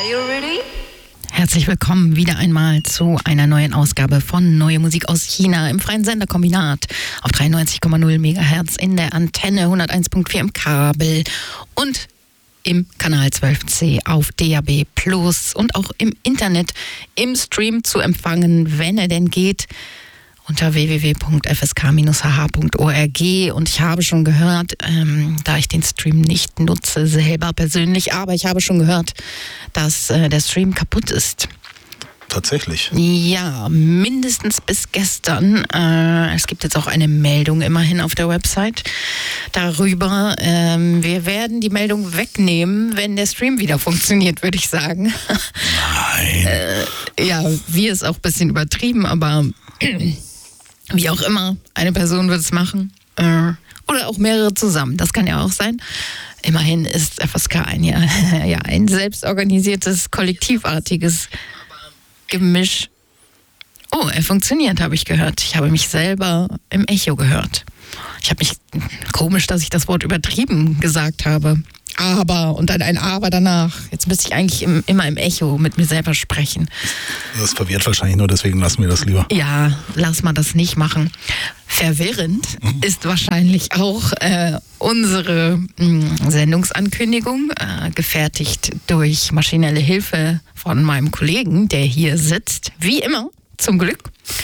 Herzlich willkommen wieder einmal zu einer neuen Ausgabe von Neue Musik aus China im freien Senderkombinat auf 93,0 MHz in der Antenne, 101.4 im Kabel und im Kanal 12C auf DAB Plus und auch im Internet im Stream zu empfangen, wenn er denn geht, unter www.fsk-hh.org. Und ich habe schon gehört, da ich den Stream nicht nutze selber persönlich, aber ich habe schon gehört, dass der Stream kaputt ist. Tatsächlich? Ja, mindestens bis gestern. Es gibt jetzt auch eine Meldung immerhin auf der Website darüber. Wir werden die Meldung wegnehmen, wenn der Stream wieder funktioniert, würde ich sagen. Nein. Ja, wir ist auch ein bisschen übertrieben, aber wie auch immer, eine Person wird es machen. Oder auch mehrere zusammen, das kann ja auch sein. Immerhin ist FSK ein selbstorganisiertes, kollektivartiges Gemisch. Oh, er funktioniert, habe ich gehört. Ich habe mich selber im Echo gehört. Ich habe mich, komisch, dass ich das Wort übertrieben gesagt habe. Aber und dann ein Aber danach. Jetzt müsste ich eigentlich immer im Echo mit mir selber sprechen. Das verwirrt wahrscheinlich nur, deswegen lassen wir das lieber. Ja, lass mal das nicht machen. Verwirrend ist wahrscheinlich auch unsere Sendungsankündigung, gefertigt durch maschinelle Hilfe von meinem Kollegen, der hier sitzt, wie immer, zum Glück.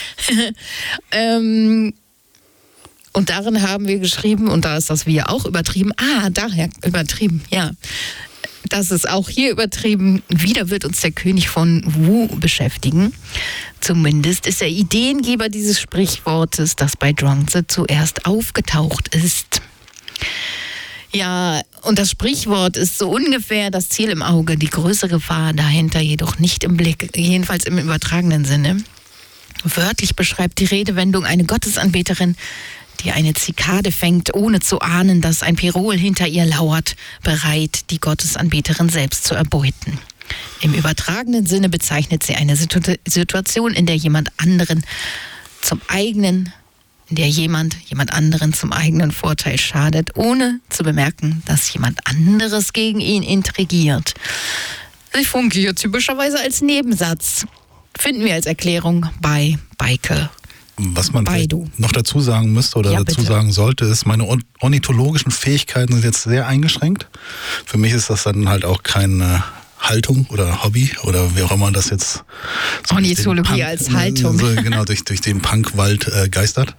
Und darin haben wir geschrieben, und da ist das Wir auch übertrieben. Daher übertrieben, ja. Das ist auch hier übertrieben. Wieder wird uns der König von Wu beschäftigen. Zumindest ist er Ideengeber dieses Sprichwortes, das bei Zhuangzi zuerst aufgetaucht ist. Ja, und das Sprichwort ist so ungefähr das Ziel im Auge, die größere Gefahr dahinter jedoch nicht im Blick, jedenfalls im übertragenen Sinne. Wörtlich beschreibt die Redewendung eine Gottesanbeterin, die eine Zikade fängt, ohne zu ahnen, dass ein Pirol hinter ihr lauert, bereit, die Gottesanbeterin selbst zu erbeuten. Im übertragenen Sinne bezeichnet sie eine Situation, in der jemand anderen zum eigenen zum eigenen Vorteil schadet, ohne zu bemerken, dass jemand anderes gegen ihn intrigiert. Sie fungiert typischerweise als Nebensatz. Finden wir als Erklärung bei Baike. Was man noch dazu sagen müsste oder dazu sagen sollte, ist, meine ornithologischen Fähigkeiten sind jetzt sehr eingeschränkt. Für mich ist das dann halt auch keine Haltung oder Hobby oder wie auch immer das jetzt... So Ornithologie als Haltung. Genau, durch den Punkwald geistert.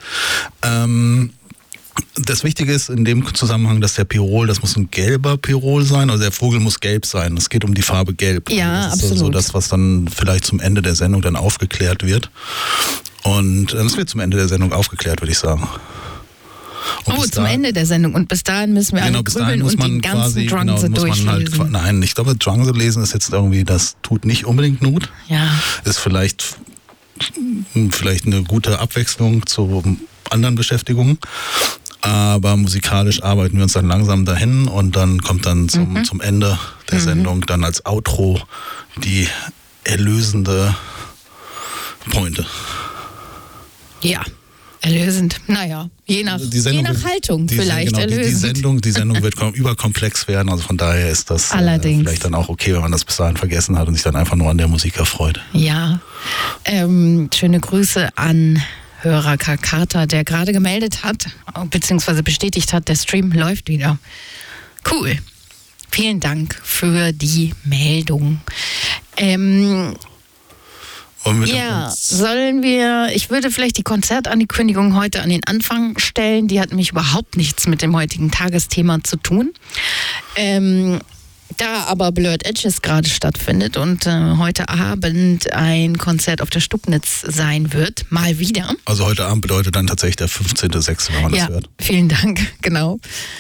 Das Wichtige ist in dem Zusammenhang, dass der Pirol, das muss ein gelber Pirol sein, also der Vogel muss gelb sein. Es geht um die Farbe gelb. Ja, das ist absolut. so das, was dann vielleicht zum Ende der Sendung dann aufgeklärt wird. Und das wird zum Ende der Sendung aufgeklärt, würde ich sagen. Zum Ende der Sendung. Und bis dahin müssen wir alle grübeln und den ganzen Zhuangzi durchlesen. Nein, ich glaube, Zhuangzi lesen ist jetzt irgendwie, das tut nicht unbedingt Not. Ja. Ist vielleicht eine gute Abwechslung zu anderen Beschäftigungen. Aber musikalisch arbeiten wir uns dann langsam dahin und dann kommt dann zum Ende der Sendung dann als Outro die erlösende Pointe. Ja, erlösend. Naja, je nach Haltung vielleicht erlösend. Die Sendung wird überkomplex werden, also von daher ist das vielleicht dann auch okay, wenn man das bis dahin vergessen hat und sich dann einfach nur an der Musik erfreut. Ja, schöne Grüße an Hörer Kakata, der gerade gemeldet hat, beziehungsweise bestätigt hat, der Stream läuft wieder. Cool. Vielen Dank für die Meldung. Ich würde vielleicht die Konzertankündigung heute an den Anfang stellen. Die hat nämlich überhaupt nichts mit dem heutigen Tagesthema zu tun. Da aber Blurred Edges gerade stattfindet und heute Abend ein Konzert auf der Stubnitz sein wird, mal wieder. Also heute Abend bedeutet dann tatsächlich der 15.06., wenn man das hört. Vielen Dank, genau.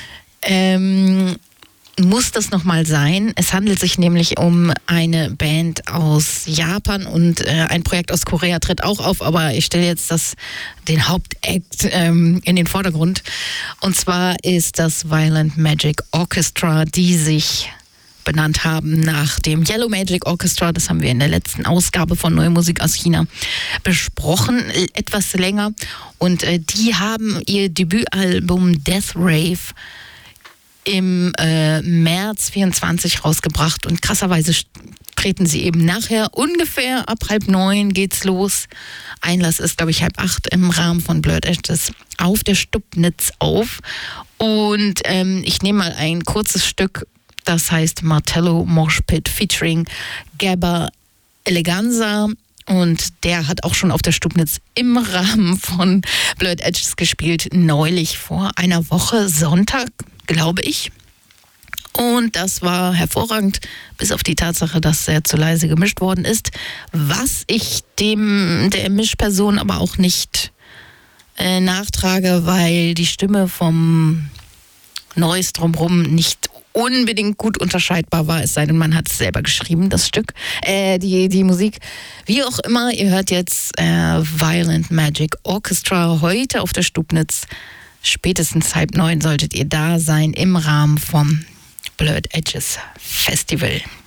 Muss das nochmal sein. Es handelt sich nämlich um eine Band aus Japan und ein Projekt aus Korea tritt auch auf, aber ich stelle jetzt den Hauptakt in den Vordergrund. Und zwar ist das Violent Magic Orchestra, die sich benannt haben nach dem Yellow Magic Orchestra. Das haben wir in der letzten Ausgabe von Neue Musik aus China besprochen, etwas länger. Und die haben ihr Debütalbum Death Rave im März 24 rausgebracht und krasserweise treten sie eben nachher ungefähr ab 8:30 geht's los. Einlass ist, glaube ich, 7:30 im Rahmen von Blurred Edges auf der Stubnitz auf. Und ich nehme mal ein kurzes Stück, das heißt Martello Mosh Pit featuring Gabba Eleganza. Und der hat auch schon auf der Stubnitz im Rahmen von Blurred Edges gespielt, neulich vor einer Woche, Sonntag, glaube ich. Und das war hervorragend, bis auf die Tatsache, dass er zu leise gemischt worden ist, was ich der Mischperson aber auch nicht nachtrage, weil die Stimme vom Noise drumherum nicht unbedingt gut unterscheidbar war, es sei denn, man hat es selber geschrieben, das Stück, die Musik. Wie auch immer, ihr hört jetzt Violent Magic Orchestra heute auf der Stubnitz. Spätestens 8:30 solltet ihr da sein im Rahmen vom Blurred Edges Festival.